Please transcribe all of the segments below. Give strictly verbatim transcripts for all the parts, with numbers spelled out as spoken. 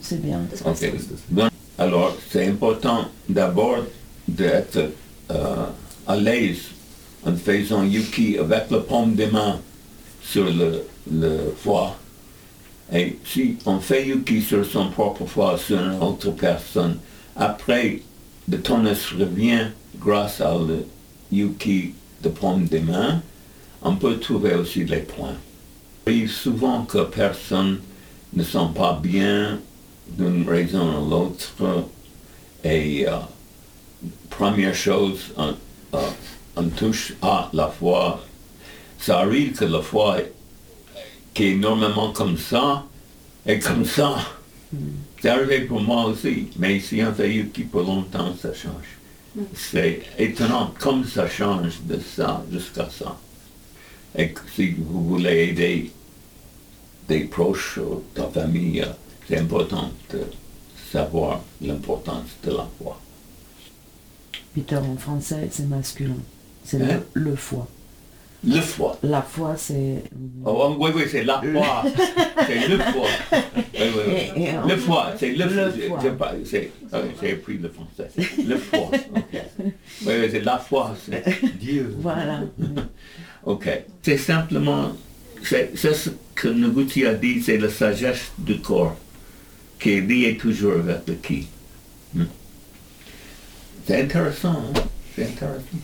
c'est bien. Ok. Bon, alors, c'est important d'abord d'être euh, à l'aise en faisant yuki avec la paume des mains sur le, le foie. Et si on fait yuki sur son propre foie, sur une autre personne, après, le tonus revient grâce à le yuki de paume des mains, on peut trouver aussi les points. Il arrive souvent que personne ne sont pas bien d'une raison ou l'autre. Et euh, première chose, on, euh, on touche à la foi. Ça arrive que la foi, qui est normalement comme ça, est comme ça. Mm. C'est arrivé pour moi aussi, mais si on fait yuki pour longtemps, ça change. Mm. C'est étonnant comme ça change de ça jusqu'à ça. Et si vous voulez aider des proches ou ta famille, c'est important de savoir l'importance de la foi. Peter, en français, c'est masculin. C'est hein? le, le foie. Le foie. La foi, c'est... Oh, oui, oui, c'est la foi. C'est le foie. Oui, oui, oui. Et, et le foie, c'est le, le foie. J'ai, pas, c'est, j'ai appris le français. Le foie. Okay. Oui, oui, c'est la foi, c'est Dieu. Voilà. Ok. C'est simplement... C'est, c'est ce que Noguchi a dit, c'est la sagesse du corps, qui est liée toujours avec le ki. Hmm. C'est intéressant, hein? C'est intéressant.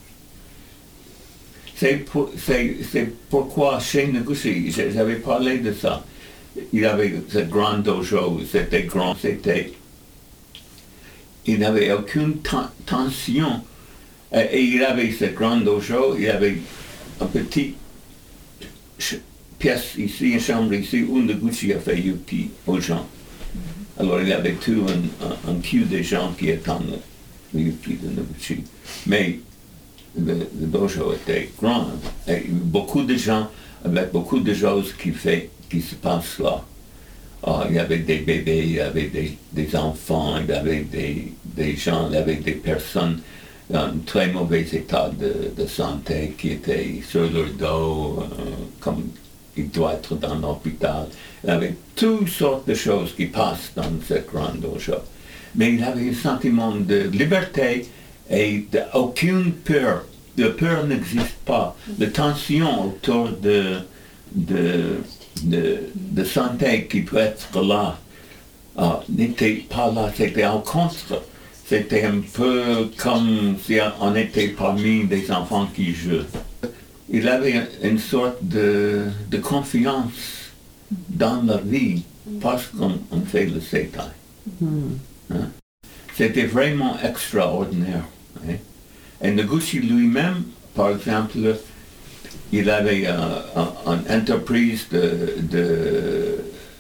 C'est, pour, c'est, c'est pourquoi chez Noguchi, j'avais parlé de ça. Il avait ce grand dojo, c'était grand, c'était... Il n'avait aucune ten- tension. Et, et il avait ce grand dojo, il avait un petit pièce ici, une chambre ici, où Noguchi a fait yuki aux gens. Mm-hmm. Alors il avait tout un, un, un queue des gens qui attendent le yuki de Noguchi. Mais le, le dojo était grand, et beaucoup de gens, avec beaucoup de choses qui, fait, qui se passent là. Uh, il y avait des bébés, il y avait des, des enfants, il y avait des, des gens, il y avait des personnes en très mauvais état de, de santé qui étaient sur leur dos, euh, comme ils doivent être dans l'hôpital. Il y avait toutes sortes de choses qui passent dans ce grand dojo. Mais il avait un sentiment de liberté et d'aucune peur. La peur n'existe pas. La tension autour de, de, de, de santé qui peut être là euh, n'était pas là, c'était au contraire. C'était un peu comme si on était parmi des enfants qui jouent. Il avait une sorte de, de confiance dans la vie parce qu'on fait le Seitai. Hein? C'était vraiment extraordinaire. Hein? Et Noguchi lui-même, par exemple, il avait une entreprise de, de,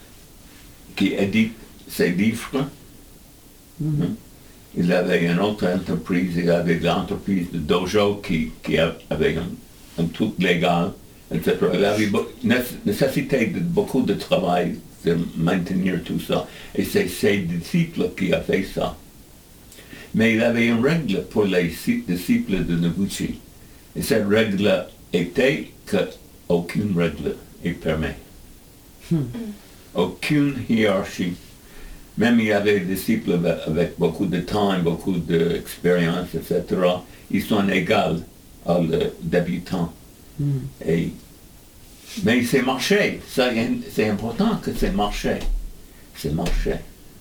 qui édite ses livres. Mm-hmm. Hein? Il avait une autre entreprise, il avait l'entreprise de dojo qui, qui avait un, un truc légal, et cetera. Il avait nécessité de beaucoup de travail de maintenir tout ça. Et c'est ses disciples qui ont fait ça. Mais il avait une règle pour les disciples de Noguchi. Et cette règle était qu'aucune règle est permise. Hmm. Aucune hiérarchie. Même il y avait des disciples avec, avec beaucoup de temps, beaucoup d'expérience, et cetera. Ils sont égaux à le débutant. Mm. Et, mais c'est marché. Ça, c'est important que c'est marché. C'est marché.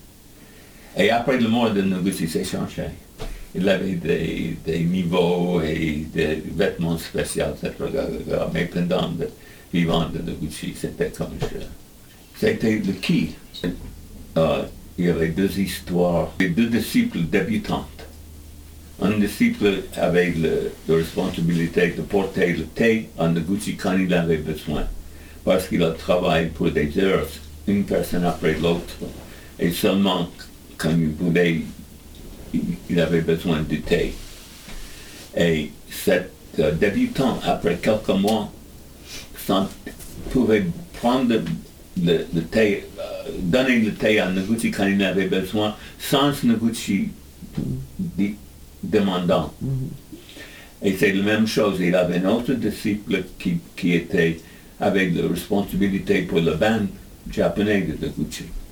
Et après le mort de Noguchi, c'est changé. Il avait des, des niveaux et des vêtements spéciaux, et cetera. Mais pendant le vivant de Noguchi, c'était comme ça. C'était le ki. Uh, il y avait deux histoires, les deux disciples débutantes. Un disciple avait le, la responsabilité de porter le thé à Noguchi quand il avait besoin, parce qu'il a travaillé pour des heures, une personne après l'autre, et seulement quand il voulait, il, il avait besoin de thé. Et cet euh, débutant, après quelques mois, pouvait prendre le, le thé, euh, donner le thé à Noguchi quand il avait besoin, sans Noguchi di, demandant. Mm-hmm. Et c'est la même chose, il avait un autre disciple qui, qui était, avait la responsabilité pour le band japonais de Noguchi.